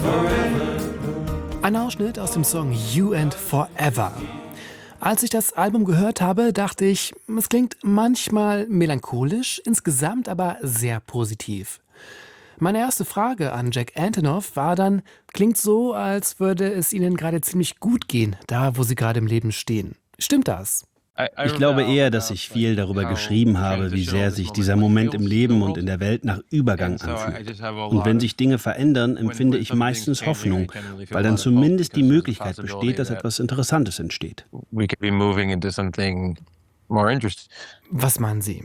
Ein Ausschnitt aus dem Song You and Forever. Als ich das Album gehört habe, dachte ich, es klingt manchmal melancholisch, insgesamt aber sehr positiv. Meine erste Frage an Jack Antonoff war dann, klingt so, als würde es Ihnen gerade ziemlich gut gehen, da wo Sie gerade im Leben stehen. Stimmt das? Ich glaube eher, dass ich viel darüber geschrieben habe, wie sehr sich dieser Moment im Leben und in der Welt nach Übergang anfühlt. Und wenn sich Dinge verändern, empfinde ich meistens Hoffnung, weil dann zumindest die Möglichkeit besteht, dass etwas Interessantes entsteht. Was meinen Sie?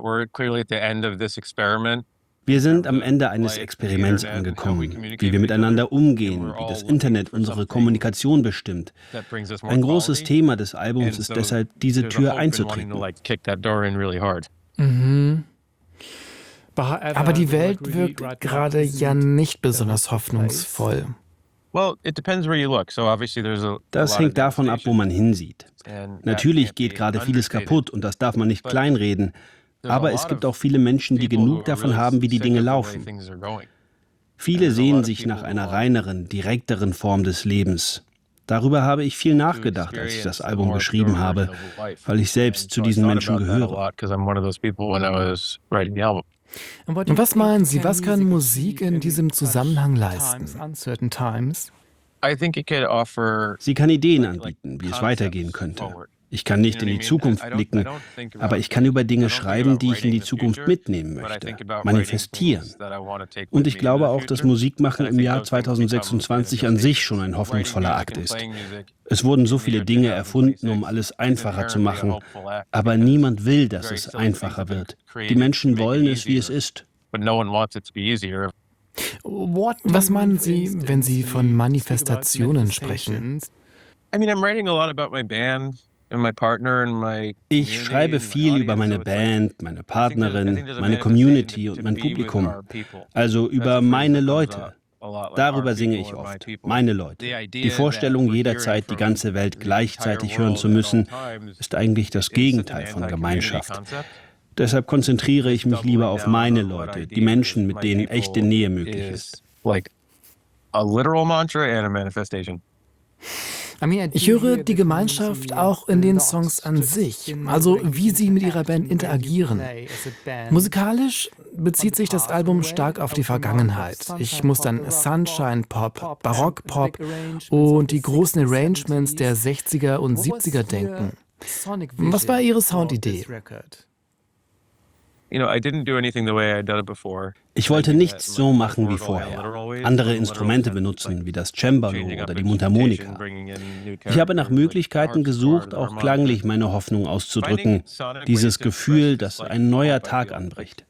Wir sind am Ende eines Experiments angekommen, wie wir miteinander umgehen, wie das Internet unsere Kommunikation bestimmt. Ein großes Thema des Albums ist deshalb, diese Tür einzutreten. Mhm. Aber die Welt wirkt gerade ja nicht besonders hoffnungsvoll. Das hängt davon ab, wo man hinsieht. Natürlich geht gerade vieles kaputt und das darf man nicht kleinreden. Aber es gibt auch viele Menschen, die genug davon haben, wie die Dinge laufen. Viele sehnen sich nach einer reineren, direkteren Form des Lebens. Darüber habe ich viel nachgedacht, als ich das Album geschrieben habe, weil ich selbst zu diesen Menschen gehöre. Und was meinen Sie, was kann Musik in diesem Zusammenhang leisten? Sie kann Ideen anbieten, wie es weitergehen könnte. Ich kann nicht in die Zukunft blicken, aber ich kann über Dinge schreiben, die ich in die Zukunft mitnehmen möchte, manifestieren. Und ich glaube auch, dass Musikmachen im Jahr 2026 an sich schon ein hoffnungsvoller Akt ist. Es wurden so viele Dinge erfunden, um alles einfacher zu machen, aber niemand will, dass es einfacher wird. Die Menschen wollen es, wie es ist. Was meinen Sie, wenn Sie von Manifestationen sprechen? Ich schreibe viel über meine Band, meine Partnerin, meine Community und mein Publikum. Also über meine Leute. Darüber singe ich oft. Meine Leute. Die Vorstellung, jederzeit die ganze Welt gleichzeitig hören zu müssen, ist eigentlich das Gegenteil von Gemeinschaft. Deshalb konzentriere ich mich lieber auf meine Leute, die Menschen, mit denen echte Nähe möglich ist. Ich höre die Gemeinschaft auch in den Songs an sich, also wie sie mit ihrer Band interagieren. Musikalisch bezieht sich das Album stark auf die Vergangenheit. Ich muss an Sunshine Pop, Barock Pop und die großen Arrangements der 60er und 70er denken. Was war Ihre Soundidee? Ich wollte nichts so machen wie vorher. Andere Instrumente benutzen, wie das Cembalo oder die Mundharmonika. Ich habe nach Möglichkeiten gesucht, auch klanglich meine Hoffnung auszudrücken. Dieses Gefühl, dass ein neuer Tag anbricht.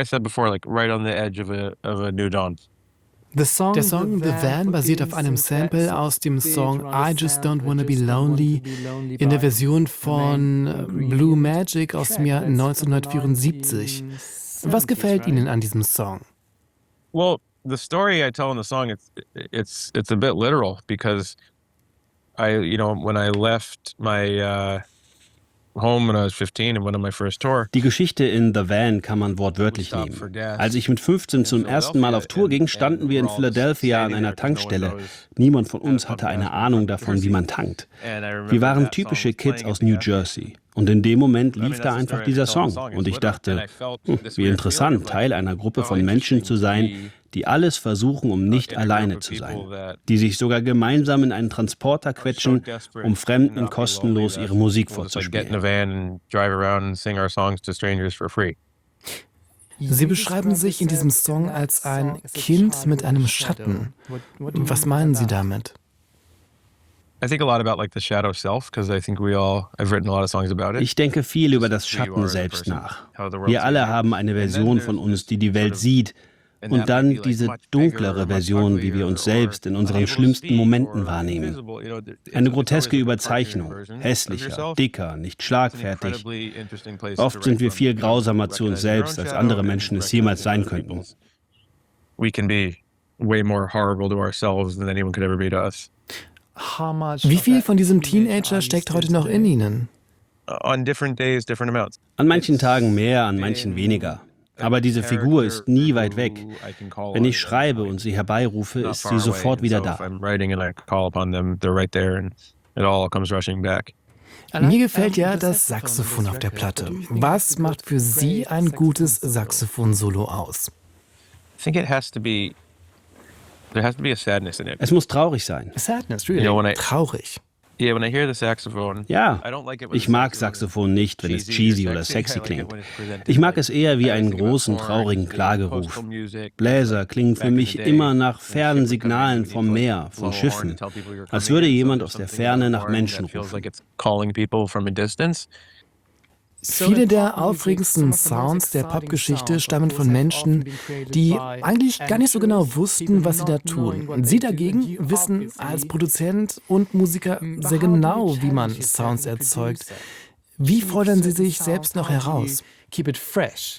Der Song The Van basiert auf einem Sample aus dem Song I Just Don't Wanna Be Lonely in der Version von Blue Magic aus dem Jahr 1974. Was gefällt Ihnen an diesem Song? The story I tell in the song, it's a bit literal because when I left my home when I was 15 and went on my first tour. Die Geschichte in The Van kann man wortwörtlich nehmen. Als ich mit 15 zum ersten Mal auf Tour ging, standen wir in Philadelphia an einer Tankstelle. Niemand von uns hatte eine Ahnung davon, wie man tankt. Wir waren typische Kids aus New Jersey. Und in dem Moment lief da einfach dieser Song. Und ich dachte, wie interessant, Teil einer Gruppe von Menschen zu sein, die alles versuchen, um nicht alleine zu sein. Die sich sogar gemeinsam in einen Transporter quetschen, um Fremden kostenlos ihre Musik vorzuspielen. Sie beschreiben sich in diesem Song als ein Kind mit einem Schatten. Was meinen Sie damit? Ich denke viel über das Schatten selbst nach. Wir alle haben eine Version von uns, die die Welt sieht. Und dann diese dunklere Version, wie wir uns selbst in unseren schlimmsten Momenten wahrnehmen. Eine groteske Überzeichnung, hässlicher, dicker, nicht schlagfertig. Oft sind wir viel grausamer zu uns selbst, als andere Menschen es jemals sein könnten. Wie viel von diesem Teenager steckt heute noch in Ihnen? An manchen Tagen mehr, an manchen weniger. Aber diese Figur ist nie weit weg. Wenn ich schreibe und sie herbeirufe, ist sie sofort wieder da. Mir gefällt ja das Saxophon auf der Platte. Was macht für Sie ein gutes Saxophon-Solo aus? Es muss traurig sein. Sadness, really? Traurig. Ja, ich mag Saxophon nicht, wenn es cheesy oder sexy klingt. Ich mag es eher wie einen großen, traurigen Klageruf. Bläser klingen für mich immer nach fernen Signalen vom Meer, von Schiffen, als würde jemand aus der Ferne nach Menschen rufen. Viele der aufregendsten Sounds der Popgeschichte stammen von Menschen, die eigentlich gar nicht so genau wussten, was sie da tun. Und Sie dagegen wissen als Produzent und Musiker sehr genau, wie man Sounds erzeugt. Wie fordern Sie sich selbst noch heraus? Keep it fresh.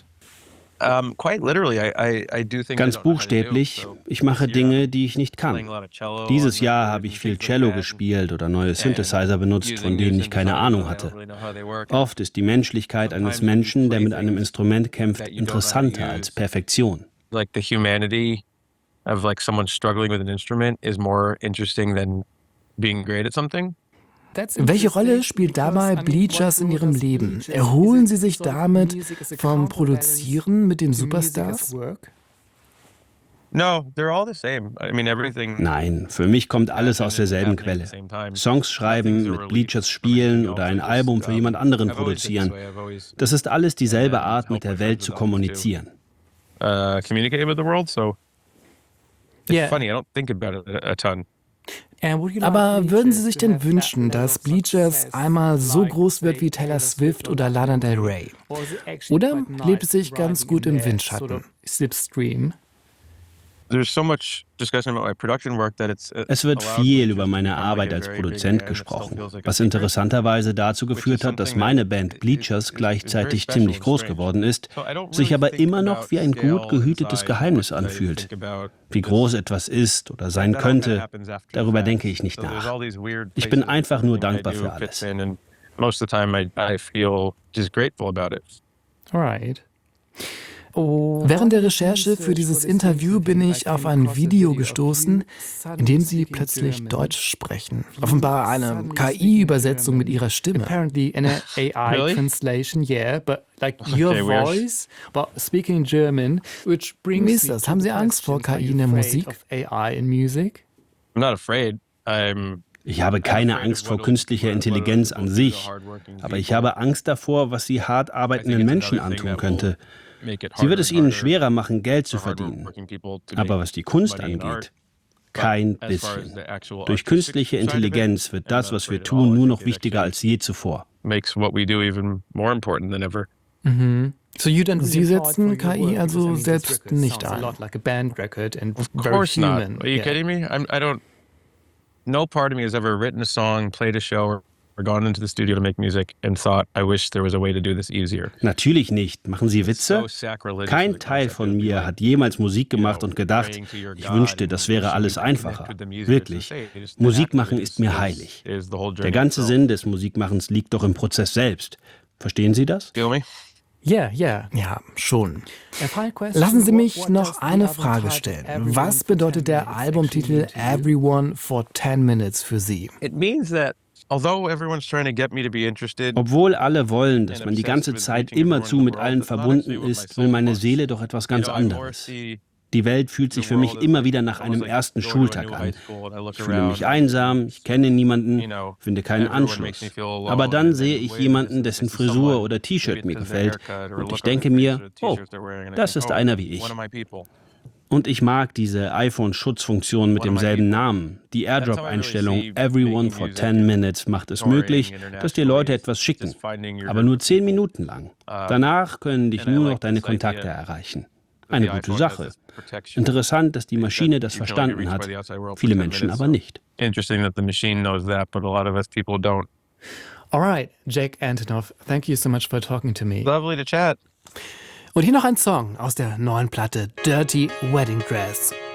Ganz buchstäblich, ich mache Dinge, die ich nicht kann. Dieses Jahr habe ich viel Cello gespielt oder neue Synthesizer benutzt, von denen ich keine Ahnung hatte. Oft ist die Menschlichkeit eines Menschen, der mit einem Instrument kämpft, interessanter als Perfektion. Like the humanity of like someone struggling with an instrument is more interesting than being great at something. Welche Rolle spielt dabei Bleachers in Ihrem Leben? Erholen Sie sich damit vom Produzieren mit den Superstars? Nein, für mich kommt alles aus derselben Quelle. Songs schreiben, mit Bleachers spielen oder ein Album für jemand anderen produzieren. Das ist alles dieselbe Art, mit der Welt zu kommunizieren. Communicate with the world, so it's funny, I don't think about it a ton. Aber würden Sie sich denn wünschen, dass Bleachers einmal so groß wird wie Taylor Swift oder Lana Del Rey? Oder lebt es sich ganz gut im Windschatten? Slipstream? Es wird viel über meine Arbeit als Produzent gesprochen, was interessanterweise dazu geführt hat, dass meine Band Bleachers gleichzeitig ziemlich groß geworden ist, sich aber immer noch wie ein gut gehütetes Geheimnis anfühlt. Wie groß etwas ist oder sein könnte, darüber denke ich nicht nach. Ich bin einfach nur dankbar für alles. Alright. Während der Recherche für dieses Interview bin ich auf ein Video gestoßen, in dem Sie plötzlich Deutsch sprechen. Offenbar eine KI-Übersetzung mit Ihrer Stimme. Apparently an AI translation, yeah, but like your voice, but speaking German, which brings. Wie ist das? Haben Sie Angst vor KI in der Musik? AI in music? I'm not afraid. Ich habe keine Angst vor künstlicher Intelligenz an sich, aber ich habe Angst davor, was sie hart arbeitenden Menschen antun könnte. Sie wird es ihnen schwerer machen, Geld zu verdienen. Aber was die Kunst angeht, kein bisschen. Durch künstliche Intelligenz wird das, was wir tun, nur noch wichtiger als je zuvor. Sie setzen KI also selbst nicht ein? Of course not. Are you kidding me? No part of me has ever written a song, played a show, or gone into the studio to make music and thought, I wish there was a way to do this easier. Natürlich nicht. Machen Sie Witze? Kein Teil von mir hat jemals Musik gemacht und gedacht, ich wünschte, das wäre alles einfacher. Wirklich. Musik machen ist mir heilig. Der ganze Sinn des Musikmachens liegt doch im Prozess selbst. Verstehen Sie das? Ja, schon. Lassen Sie mich noch eine Frage stellen. Was bedeutet der Albumtitel Everyone for 10 Minutes für Sie? Obwohl alle wollen, dass man die ganze Zeit immerzu mit allen verbunden ist, will meine Seele doch etwas ganz anderes. Die Welt fühlt sich für mich immer wieder nach einem ersten Schultag an. Ich fühle mich einsam, ich kenne niemanden, finde keinen Anschluss. Aber dann sehe ich jemanden, dessen Frisur oder T-Shirt mir gefällt und ich denke mir, oh, das ist einer wie ich. Und ich mag diese iPhone-Schutzfunktion mit demselben Namen. Die AirDrop-Einstellung Everyone for 10 Minutes macht es möglich, dass dir Leute etwas schicken. Aber nur 10 Minuten lang. Danach können dich nur noch deine Kontakte erreichen. Eine gute Sache. Interessant, dass die Maschine das verstanden hat, viele Menschen aber nicht. Alright, Jake Antonoff, thank you so much for talking to me. Lovely to chat. Und hier noch ein Song aus der neuen Platte Dirty Wedding Dress.